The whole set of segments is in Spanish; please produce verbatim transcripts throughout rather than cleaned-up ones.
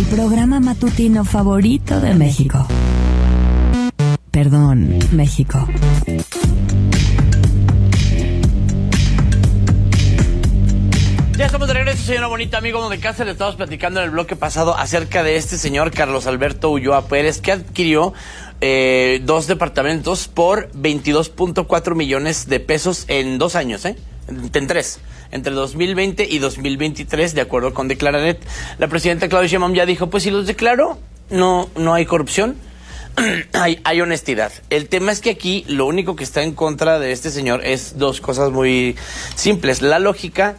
programa matutino favorito de México. Perdón, México. Ya estamos de regreso, señora bonita, amigo de casa. Le estamos platicando en el bloque pasado acerca de este señor Carlos Alberto Ulloa Pérez, que adquirió eh, dos departamentos por veintidós punto cuatro millones de pesos en dos años, ¿eh? En tres, entre dos mil veinte y dos mil veintitrés, de acuerdo con Declaranet. La presidenta Claudia Sheinbaum ya dijo, pues si los declaro, no, no hay corrupción, hay, hay honestidad. El tema es que aquí lo único que está en contra de este señor es dos cosas muy simples: la lógica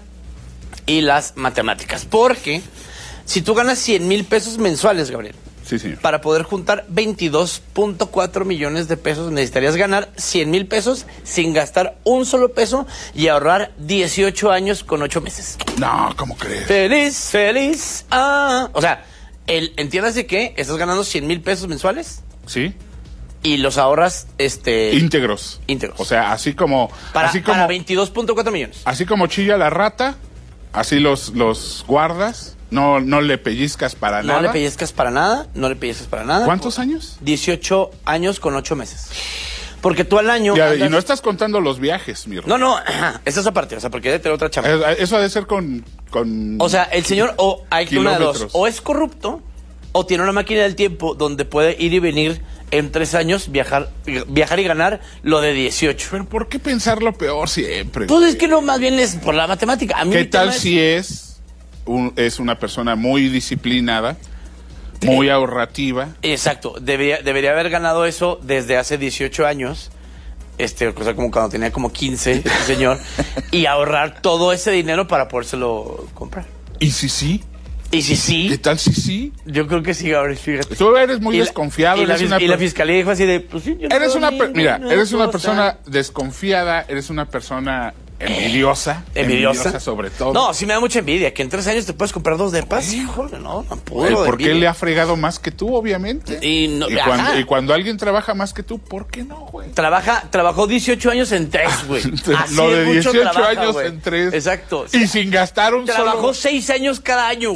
y las matemáticas. Porque si tú ganas cien mil pesos mensuales, Gabriel, sí, señor, para poder juntar veintidós punto cuatro millones de pesos, necesitarías ganar cien mil pesos sin gastar un solo peso y ahorrar dieciocho años con ocho meses. No, ¿cómo crees? Feliz, feliz. Ah. O sea, el, entiéndase que estás ganando cien mil pesos mensuales. Sí. Y los ahorras, este... Íntegros. Íntegros. O sea, así como... Para, así como para veintidós punto cuatro millones. Así como chilla la rata, así los, los guardas, no, no le pellizcas para No nada. le pellizcas para nada, no le pellizcas para nada. ¿Cuántos años? dieciocho años con ocho meses. Porque tú al año... Ya, andas... Y no estás contando los viajes, mi No, no, esa es aparte, o sea, porque debe tener otra chamba. Eso ha de ser con... con O sea, el señor, o hay que una de dos, kilómetros. o es corrupto, o tiene una máquina del tiempo donde puede ir y venir en tres años, viajar viajar y ganar lo de dieciocho. Pero ¿por qué pensar lo peor siempre? Pues güey? es que no, más bien es por la matemática. A mí ¿Qué mi tema tal es- si es, un, es una persona muy disciplinada, muy ahorrativa? Exacto, debería, debería haber ganado eso desde hace dieciocho años, este, cosa como cuando tenía como quince, este señor, y ahorrar todo ese dinero para podérselo comprar. ¿Y si sí? Y si sí, ¿Qué tal si sí? yo creo que sí, Gabriel, fíjate. Tú eres muy Y la- desconfiado. Y la, eres fis- una y la per- fiscalía dijo así de, pues sí, yo no Eres veo una, ni- per- mira, ni eres una cosa. persona desconfiada, eres una persona envidiosa, ¿Envidiosa? sobre todo. No, sí me da mucha envidia, que en tres años te puedes comprar dos depas. Híjole, no, no puedo. Güey, de porque envidia. él le ha fregado más que tú, obviamente. Y no- y, ajá. cuando, y cuando alguien trabaja más que tú, ¿por qué no, güey? Trabaja, trabajó dieciocho años en tres, güey. Así Lo de mucho dieciocho trabaja, años güey. en tres. Exacto. Y sin gastar un Trabajó solo... seis años cada año.